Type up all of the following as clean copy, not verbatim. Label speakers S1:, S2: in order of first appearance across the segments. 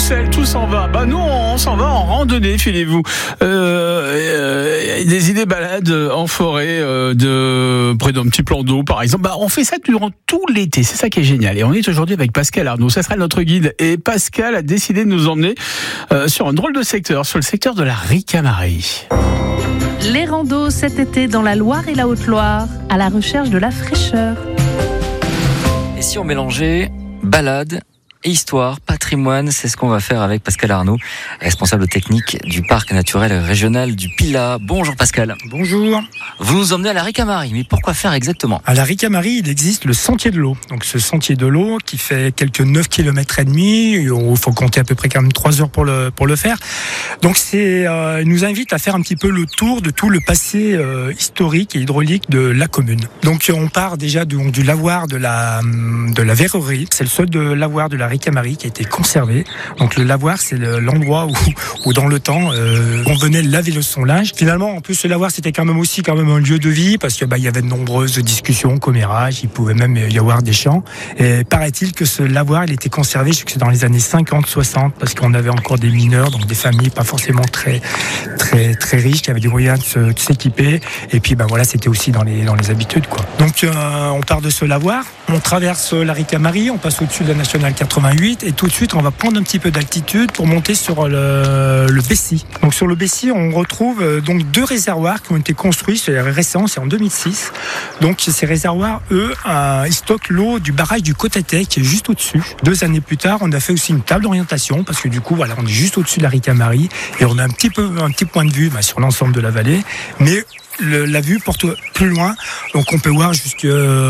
S1: Bruxelles, tout s'en va. Nous, on s'en va en randonnée, filez-vous. Des idées balades en forêt, près d'un petit plan d'eau, par exemple. On fait ça durant tout l'été, c'est ça qui est génial. Et on est aujourd'hui avec Pascal Arnaud, ça sera notre guide. Et Pascal a décidé de nous emmener sur un drôle de secteur, sur le secteur de la Ricamarie.
S2: Les randos cet été dans la Loire et la Haute-Loire, à la recherche de la fraîcheur.
S3: Et si on mélangeait balade et histoire, patrimoine, c'est ce qu'on va faire avec Pascal Arnaud, responsable technique du parc naturel régional du Pilat. Bonjour Pascal.
S4: Bonjour.
S3: Vous nous emmenez à la Ricamarie, mais pourquoi faire exactement ?
S4: À la Ricamarie, il existe le sentier de l'eau. Donc ce sentier de l'eau qui fait quelques 9 km et demi, il faut compter à peu près quand même 3 heures pour le faire. Donc il nous invite à faire un petit peu le tour de tout le passé historique et hydraulique de la commune. Donc on part déjà du lavoir de la verrerie. C'est le seul de lavoir de la Ricamarie qui a été conservé. Donc le lavoir, c'est l'endroit où dans le temps on venait laver son linge. Finalement, en plus, le lavoir, c'était quand même un lieu de vie parce que il y avait de nombreuses discussions, commérages, il pouvait même y avoir des chants. Et paraît-il que ce lavoir, il était conservé jusque dans les années 50-60 parce qu'on avait encore des mineurs, donc des familles pas forcément très très très riches qui avaient des moyens de s'équiper. Et puis c'était aussi dans les habitudes, quoi. Donc on part de ce lavoir, on traverse la Ricamarie, on passe au-dessus de la nationale 88 et tout de suite on va prendre un petit peu d'altitude pour monter sur le Bessy. Donc sur le Bessy, on retrouve donc 2 réservoirs qui ont été construits, c'est récent, c'est en 2006. Donc ces réservoirs, eux, ils stockent l'eau du barrage du Cotatet qui est juste au-dessus. 2 années plus tard, on a fait aussi une table d'orientation parce que du coup, on est juste au-dessus de la Ricamarie et on a un petit point de vue sur l'ensemble de la vallée, mais la vue porte plus loin, donc on peut voir jusque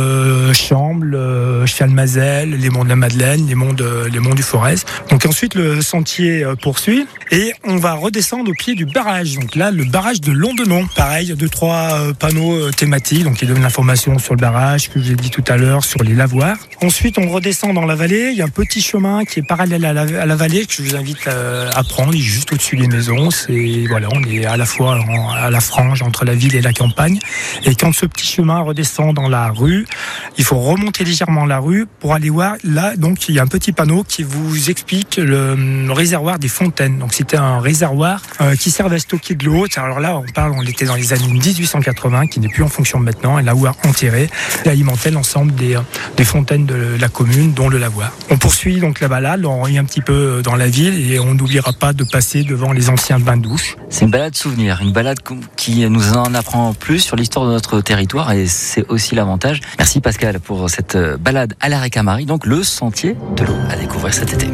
S4: Chambles, Chalmazel, les monts de la Madeleine, les monts du Forez. Donc ensuite le sentier poursuit et on va redescendre au pied du barrage. Donc là, le barrage de Londenon, pareil, 2-3 panneaux thématiques, donc qui donnent l'information sur le barrage que je vous ai dit tout à l'heure, sur les lavoirs. Ensuite, on redescend dans la vallée. Il y a un petit chemin qui est parallèle à la vallée que je vous invite à prendre. Il est juste au-dessus des maisons. On est à la fois à la frange entre la ville et la campagne. Et quand ce petit chemin redescend dans la rue, il faut remonter légèrement la rue pour aller voir. Là, donc, il y a un petit panneau qui vous explique le réservoir des fontaines. Donc, c'était un réservoir qui servait à stocker de l'eau. Alors là, on était dans les années 1880, qui n'est plus en fonction maintenant. Un lavoir enterré et alimentait l'ensemble des fontaines de la commune, dont le lavoir. On poursuit donc la balade, on revient un petit peu dans la ville et on n'oubliera pas de passer devant les anciens bains-douches.
S3: C'est une balade souvenir, une balade qui nous en apprend plus sur l'histoire de notre territoire et c'est aussi l'avantage. Merci Pascal pour cette balade à la Ricamarie, donc le sentier de l'eau à découvrir cet été.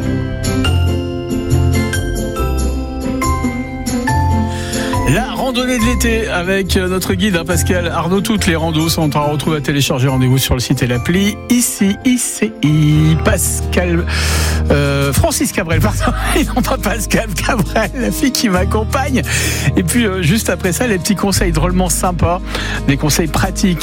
S1: La randonnée de l'été avec notre guide Pascal Arnaud. Toutes les randos sont à retrouver, à télécharger. Rendez-vous sur le site et l'appli ICI. Pascal Francis Cabrel, pardon, et non pas Pascal Cabrel, la fille qui m'accompagne. Et puis juste après ça, les petits conseils drôlement sympas, des conseils pratiques